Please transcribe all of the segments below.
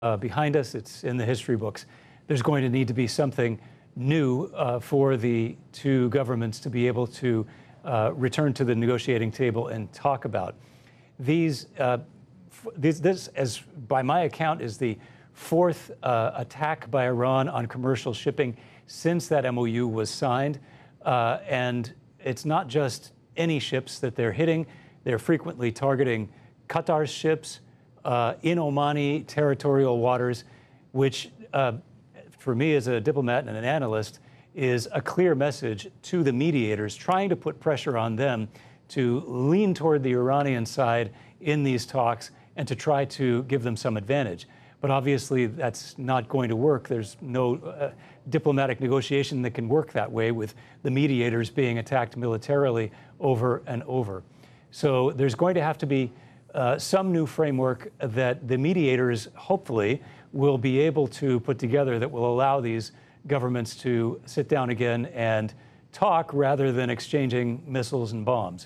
behind us. It's in the history books. There's going to need to be something new for the two governments to be able to return to the negotiating table and talk about. This, as by my account, is the fourth attack by Iran on commercial shipping since that MOU was signed. And it's not just any ships that they're hitting. They're frequently targeting Qatar's ships in Omani territorial waters, which for me as a diplomat and an analyst is a clear message to the mediators, trying to put pressure on them to lean toward the Iranian side in these talks and to try to give them some advantage. But obviously that's not going to work. There's no diplomatic negotiation that can work that way with the mediators being attacked militarily over and over. So there's going to have to be some new framework that the mediators hopefully will be able to put together that will allow these governments to sit down again and talk rather than exchanging missiles and bombs.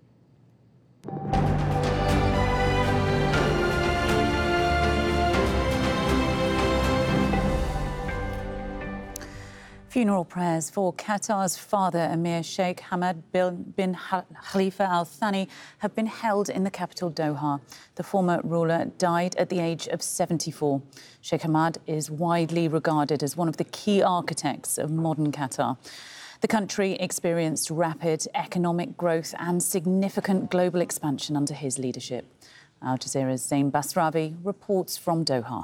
Funeral prayers for Qatar's father, Emir Sheikh Hamad bin Khalifa Al Thani, have been held in the capital Doha. The former ruler died at the age of 74. Sheikh Hamad is widely regarded as one of the key architects of modern Qatar. The country experienced rapid economic growth and significant global expansion under his leadership. Al Jazeera's Zain Basravi reports from Doha.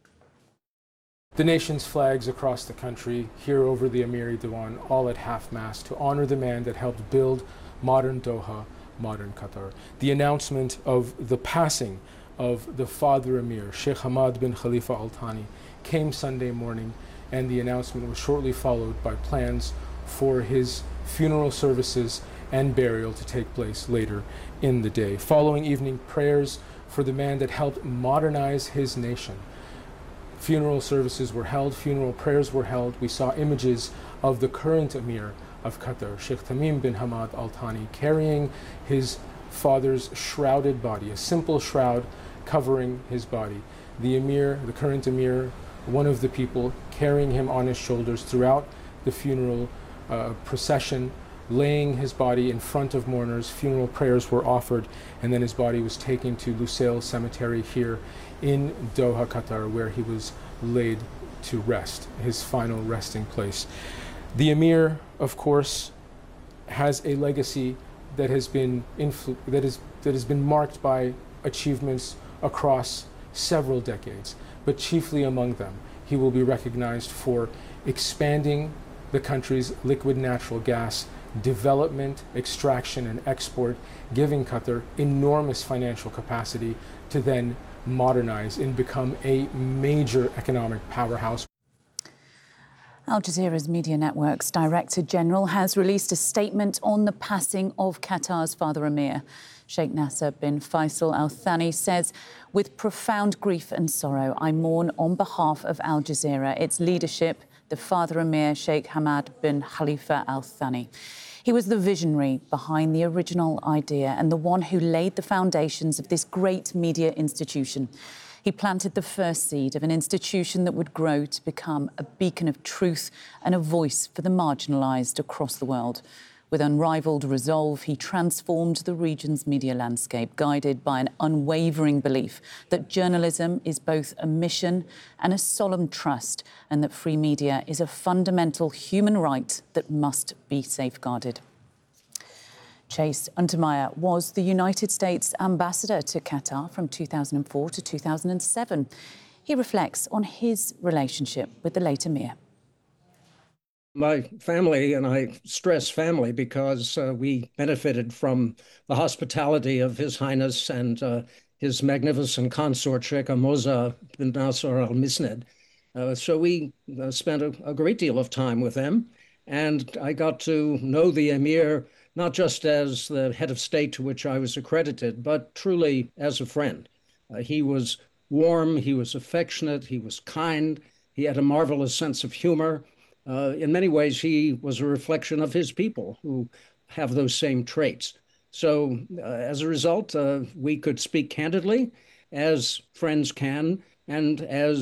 The nation's flags across the country, here over the Amiri Diwan, all at half-mast to honor the man that helped build modern Doha, modern Qatar. The announcement of the passing of the father Emir, Sheikh Hamad bin Khalifa Al Thani, came Sunday morning, and the announcement was shortly followed by plans for his funeral services and burial to take place later in the day. Following evening prayers for the man that helped modernize his nation, funeral services were held, funeral prayers were held. We saw images of the current Emir of Qatar, Sheikh Tamim bin Hamad Al Thani, carrying his father's shrouded body, a simple shroud covering his body. The Emir, the current Emir, one of the people carrying him on his shoulders throughout the funeral procession, laying his body in front of mourners. Funeral prayers were offered, and then his body was taken to Lusail Cemetery here in Doha, Qatar, where he was laid to rest, his final resting place. The Emir, of course, has a legacy that has been marked by achievements across several decades, but chiefly among them, he will be recognized for expanding the country's liquid natural gas development, extraction, and export, giving Qatar enormous financial capacity to then modernize and become a major economic powerhouse. Al Jazeera's Media Network's Director General has released a statement on the passing of Qatar's father Emir. Sheikh Nasser bin Faisal Al Thani says, "With profound grief and sorrow, I mourn on behalf of Al Jazeera, its leadership, the father Emir Sheikh Hamad bin Khalifa Al Thani. He was the visionary behind the original idea and the one who laid the foundations of this great media institution. He planted the first seed of an institution that would grow to become a beacon of truth and a voice for the marginalised across the world. With unrivalled resolve, he transformed the region's media landscape, guided by an unwavering belief that journalism is both a mission and a solemn trust, and that free media is a fundamental human right that must be safeguarded." Chase Untermeyer was the United States ambassador to Qatar from 2004 to 2007. He reflects on his relationship with the late Emir. My family, and I stress family because we benefited from the hospitality of His Highness and his magnificent consort, Sheikh Moza bin Nasser Al Misned. So we spent a great deal of time with them, and I got to know the Emir not just as the head of state to which I was accredited, but truly as a friend. He was warm, he was affectionate, he was kind, he had a marvelous sense of humor. In many ways, he was a reflection of his people who have those same traits. So as a result, we could speak candidly, as friends can, and as